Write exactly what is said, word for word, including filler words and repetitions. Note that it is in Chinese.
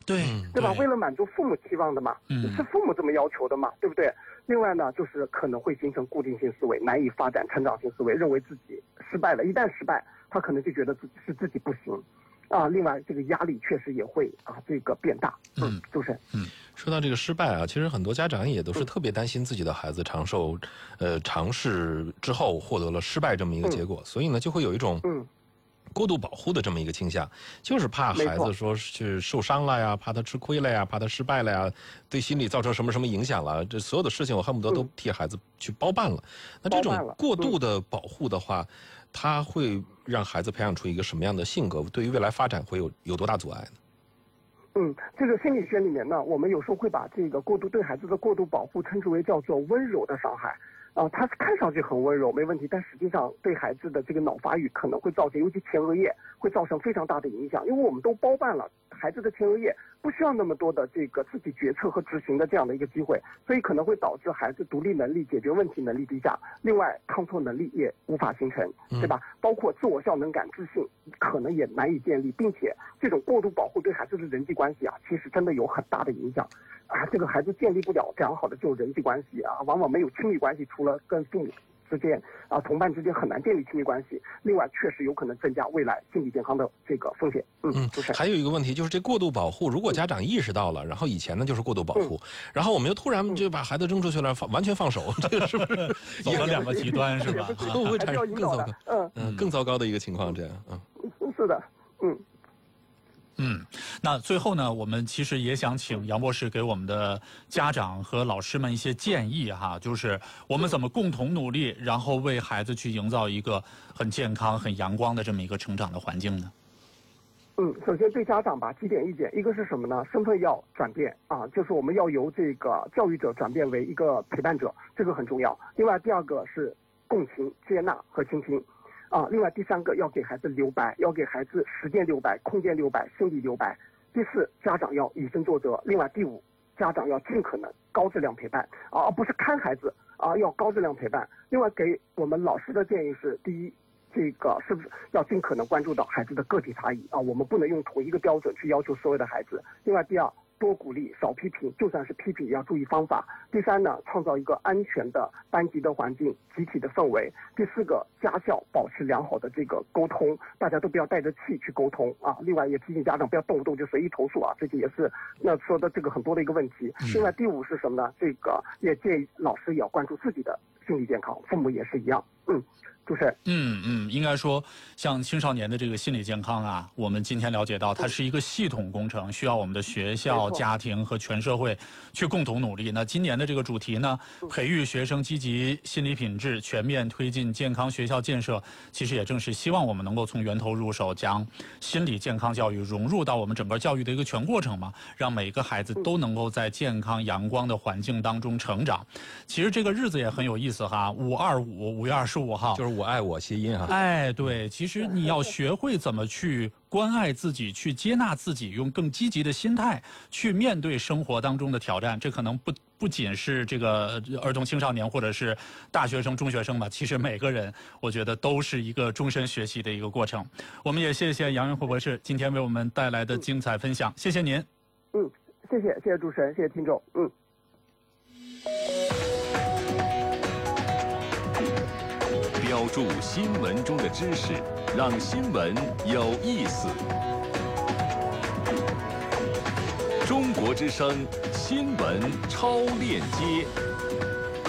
对对吧？为了满足父母期望的嘛， 嗯， 是父母这么要求的嘛，对不对？另外呢，就是可能会形成固定性思维，难以发展成长性思维，认为自己失败了。一旦失败，他可能就觉得自己是自己不行。啊，另外这个压力确实也会啊，这个变大。嗯，主持人， 嗯，说到这个失败啊，其实很多家长也都是特别担心自己的孩子尝受，呃，尝试之后获得了失败这么一个结果，嗯、所以呢，就会有一种嗯过度保护的这么一个倾向，就是怕孩子说是受伤了呀，怕他吃亏了呀，怕他失败了呀，对心理造成什么什么影响了，这所有的事情我恨不得都替孩子去包办了。嗯、那这种过度的保护的话，他会让孩子培养出一个什么样的性格？对于未来发展会有有多大阻碍呢？ 嗯，这个心理学里面呢，我们有时候会把这个过度对孩子的过度保护称之为叫做温柔的伤害。啊、呃，它看上去很温柔，没问题，但实际上对孩子的这个脑发育可能会造成，尤其前额叶会造成非常大的影响。因为我们都包办了孩子的前额叶，不需要那么多的这个自己决策和执行的这样的一个机会，所以可能会导致孩子独立能力、解决问题能力低下。另外，抗挫能力也无法形成，对吧？包括自我效能感、自信可能也难以建立，并且这种过度保护对孩子的人际关系啊，其实真的有很大的影响。啊，这个孩子建立不了良好的这种人际关系啊，往往没有亲密关系，除了跟父母之间啊、同伴之间很难建立亲密关系。另外，确实有可能增加未来心理健康的这个风险。嗯， 嗯，还有一个问题就是这过度保护，如果家长意识到了，然后以前呢就是过度保护，嗯、然后我们又突然就把孩子扔出去了，放完全放手，这个是不是走了两个极端是吧？ 会不会产生更糟糕？ 嗯嗯，更糟糕的一个情况？这样，嗯， 是的，嗯。 嗯，那最后呢，我们其实也想请杨博士给我们的家长和老师们一些建议哈，就是我们怎么共同努力，然后为孩子去营造一个很健康、很阳光的这么一个成长的环境呢？ 嗯，首先对家长吧，几点意见，一个是什么呢？身份要转变啊，就是我们要由这个教育者转变为一个陪伴者，这个很重要。另外，第二个是共情、接纳和倾听。啊，另外第三个要给孩子留白，要给孩子时间留白、空间留白、心理留白。第四，家长要以身作则。另外第五，家长要尽可能高质量陪伴，啊，而不是看孩子啊，要高质量陪伴。另外给我们老师的建议是：第一，这个是不是要尽可能关注到孩子的个体差异啊？我们不能用同一个标准去要求所有的孩子。另外第二，多鼓励，少批评，就算是批评也要注意方法。第三呢，创造一个安全的班级的环境、集体的氛围。第四个，家校保持良好的这个沟通，大家都不要带着气去沟通啊。另外也提醒家长不要动不动就随意投诉啊，这个也是那说的这个很多的一个问题。另外第五是什么呢？这个也建议老师也要关注自己的心理健康，父母也是一样。嗯。主持人， 嗯嗯，应该说，像青少年的这个心理健康啊，我们今天了解到，它是一个系统工程，需要我们的学校、家庭和全社会去共同努力。那今年的这个主题呢，培育学生积极心理品质，全面推进健康学校建设，其实也正是希望我们能够从源头入手，将心理健康教育融入到我们整个教育的一个全过程嘛，让每个孩子都能够在健康阳光的环境当中成长。其实这个日子也很有意思哈，五二五，五月二十五号， 就是。我爱我谐音啊！ 哎，对，其实你要学会怎么去关爱自己，去接纳自己，用更积极的心态去面对生活当中的挑战。这可能不不仅是这个儿童青少年或者是大学生、中学生吧，其实每个人我觉得都是一个终身学习的一个过程。我们也谢谢杨元虎博士今天为我们带来的精彩分享，谢谢您。 嗯，谢谢，谢谢主持人，谢谢听众。嗯。 标注新闻中的知识，让新闻有意思。中国之声新闻超链接。